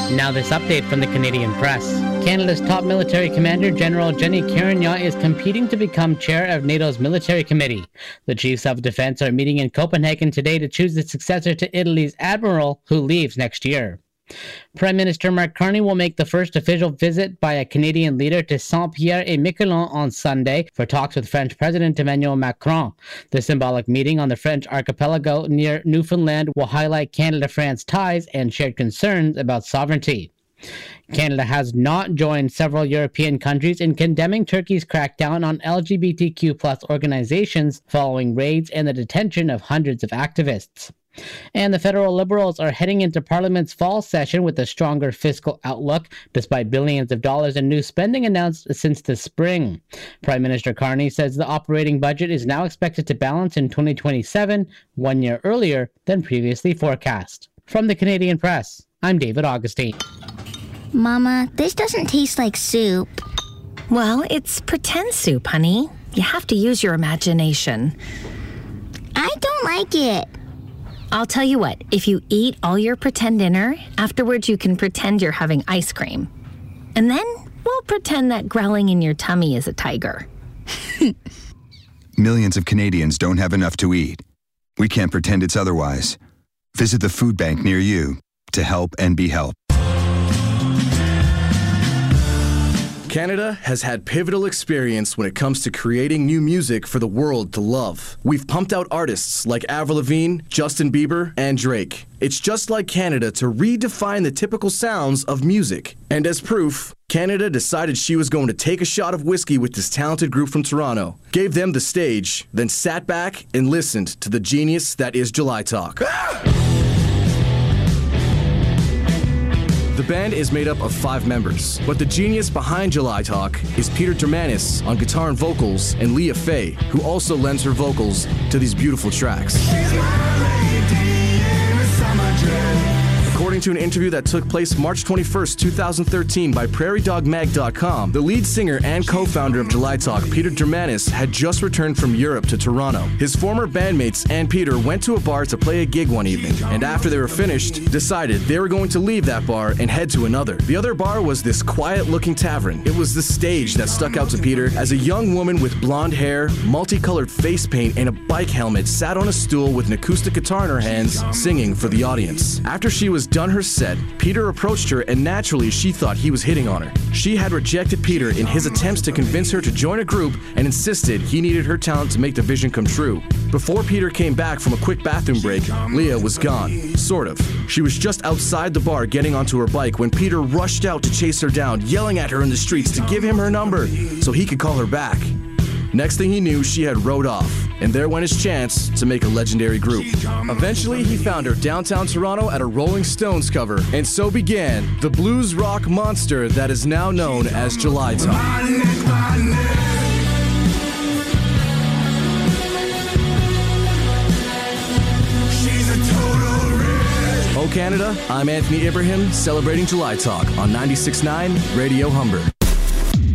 Now this update from the Canadian Press. Canada's top military commander, General Jenny Carignan, is competing to become chair of NATO's military committee. The chiefs of defense are meeting in Copenhagen today to choose the successor to Italy's admiral, who leaves next year. Prime Minister Mark Carney will make the first official visit by a Canadian leader to Saint-Pierre-et-Miquelon on Sunday for talks with French President Emmanuel Macron. The symbolic meeting on the French archipelago near Newfoundland will highlight Canada-France ties and shared concerns about sovereignty. Canada has not joined several European countries in condemning Turkey's crackdown on LGBTQ+ organizations following raids and the detention of hundreds of activists. And the federal Liberals are heading into Parliament's fall session with a stronger fiscal outlook, despite billions of dollars in new spending announced since the spring. Prime Minister Carney says the operating budget is now expected to balance in 2027, 1 year earlier than previously forecast. From the Canadian Press, I'm David Augustine. Mama, this doesn't taste like soup. Well, it's pretend soup, honey. You have to use your imagination. I don't like it. I'll tell you what, if you eat all your pretend dinner, afterwards you can pretend you're having ice cream. And then we'll pretend that growling in your tummy is a tiger. Millions of Canadians don't have enough to eat. We can't pretend it's otherwise. Visit the food bank near you to help and be helped. Canada has had pivotal experience when it comes to creating new music for the world to love. We've pumped out artists like Avril Lavigne, Justin Bieber, and Drake. It's just like Canada to redefine the typical sounds of music. And as proof, Canada decided she was going to take a shot of whiskey with this talented group from Toronto, gave them the stage, then sat back and listened to the genius that is July Talk. The band is made up of 5 members, but the genius behind July Talk is Peter Dermanis on guitar and vocals, and Leah Faye, who also lends her vocals to these beautiful tracks. According to an interview that took place March 21st, 2013 by PrairieDogMag.com, the lead singer and co-founder of July Talk, Peter Dermanis, had just returned from Europe to Toronto. His former bandmates and Peter went to a bar to play a gig one evening, and after they were finished, decided they were going to leave that bar and head to another. The other bar was this quiet-looking tavern. It was the stage that stuck out to Peter as a young woman with blonde hair, multicolored face paint, and a bike helmet sat on a stool with an acoustic guitar in her hands, singing for the audience. After she was done her set, Peter approached her, and naturally she thought he was hitting on her. She had rejected Peter in his attempts to convince her to join a group and insisted he needed her talent to make the vision come true. Before Peter came back from a quick bathroom break, Leah was gone. Sort of. She was just outside the bar getting onto her bike when Peter rushed out to chase her down, yelling at her in the streets to give him her number so he could call her back. Next thing he knew, she had rode off, and there went his chance to make a legendary group. Eventually, he found her downtown Toronto at a Rolling Stones cover, and so began the blues rock monster that is now known as July Talk. Oh Canada, I'm Anthony Ibrahim, celebrating July Talk on 96.9 Radio Humber.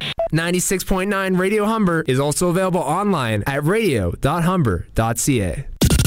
96.9 Radio Humber is also available online at radio.humber.ca.